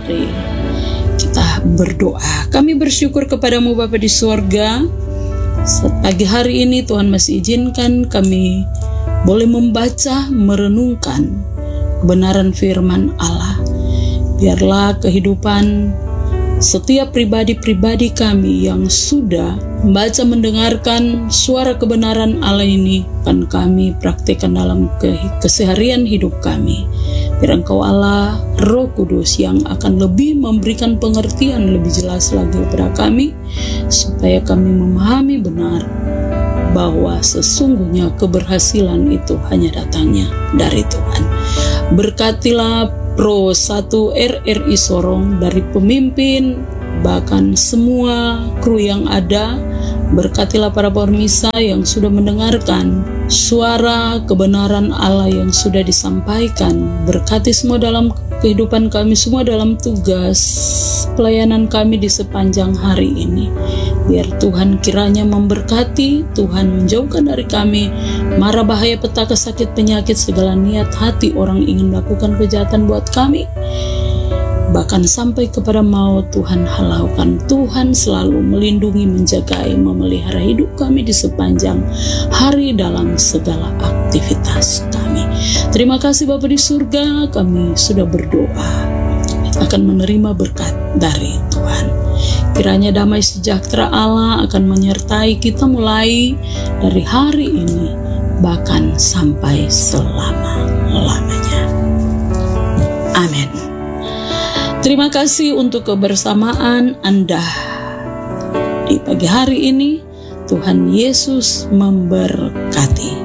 Mari kita berdoa. Kami bersyukur kepadamu Bapa di surga. Pagi hari ini Tuhan masih izinkan kami boleh membaca, merenungkan kebenaran firman Allah. Biarlah kehidupan setiap pribadi-pribadi kami yang sudah membaca, mendengarkan suara kebenaran Allah ini akan kami praktikkan dalam keseharian hidup kami. Biar Engkau Allah, Roh Kudus yang akan lebih memberikan pengertian lebih jelas lagi kepada kami, supaya kami memahami benar bahwa sesungguhnya keberhasilan itu hanya datangnya dari Tuhan. Berkatilah Pro 1 RRI Sorong, dari pemimpin, bahkan semua kru yang ada. Berkatilah para pemirsa yang sudah mendengarkan suara kebenaran Allah yang sudah disampaikan. Berkati semua dalam kehidupan kami, semua dalam tugas pelayanan kami di sepanjang hari ini. Biar Tuhan kiranya memberkati, Tuhan menjauhkan dari kami mara bahaya, petaka, sakit, penyakit, segala niat hati orang ingin melakukan kejahatan buat kami, bahkan sampai kepada maut. Tuhan halaukan. Tuhan selalu melindungi, menjagai, memelihara hidup kami di sepanjang hari dalam segala aktivitas kami. Terima kasih Bapa di surga, kami sudah berdoa akan menerima berkat dari Tuhan. Kiranya damai sejahtera Allah akan menyertai kita mulai dari hari ini bahkan sampai selama-lamanya. Amin. Terima kasih untuk kebersamaan Anda di pagi hari ini. Tuhan Yesus memberkati.